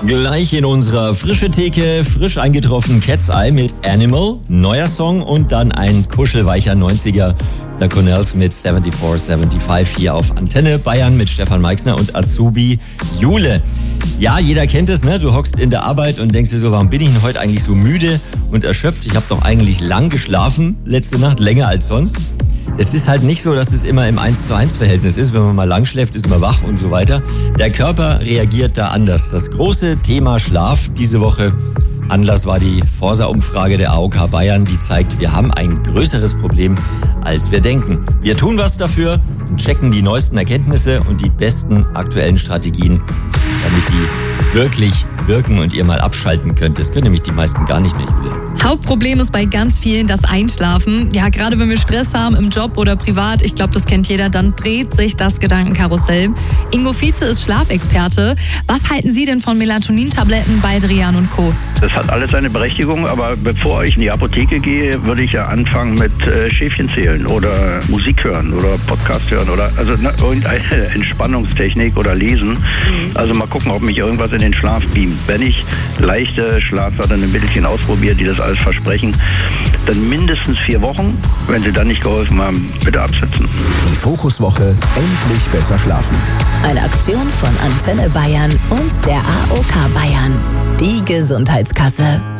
Gleich in unserer frische Theke, frisch eingetroffen Cat's Eye mit Animal, neuer Song und dann ein kuschelweicher 90er. Der Cornels mit 7475 hier auf Antenne Bayern mit Stefan Meixner und Azubi Jule. Ja, jeder kennt es, ne? Du hockst in der Arbeit und denkst dir so, warum bin ich denn heute eigentlich so müde und erschöpft? Ich habe doch eigentlich lang geschlafen, letzte Nacht, länger als sonst. Es ist halt nicht so, dass es immer im 1:1 Verhältnis ist. Wenn man mal lang schläft, ist man wach und so weiter. Der Körper reagiert da anders. Das große Thema Schlaf diese Woche. Anlass war die Forsa-Umfrage der AOK Bayern, die zeigt, wir haben ein größeres Problem, als wir denken. Wir tun was dafür und checken die neuesten Erkenntnisse und die besten aktuellen Strategien, damit die wirklich wirken und ihr mal abschalten könnt. Das können nämlich die meisten gar nicht mehr, Julia. Hauptproblem ist bei ganz vielen das Einschlafen. Ja, gerade wenn wir Stress haben im Job oder privat, ich glaube, das kennt jeder, dann dreht sich das Gedankenkarussell. Ingo Vize ist Schlafexperte. Was halten Sie denn von Melatonin-Tabletten bei Baldrian und Co.? Das hat alles seine Berechtigung, aber bevor ich in die Apotheke gehe, würde ich ja anfangen mit Schäfchen zählen oder Musik hören oder Podcast hören oder irgendeine Entspannungstechnik oder lesen. Also mal gucken, ob mich irgendwas in den Schlaf beamt. Wenn ich leichte schlafwerdende Mittelchen ausprobiere, die das alles versprechen, dann mindestens 4 Wochen. Wenn sie dann nicht geholfen haben, bitte absetzen. Die Fokuswoche endlich besser schlafen. Eine Aktion von Antenne Bayern und der AOK Bayern. Die Gesundheitskasse.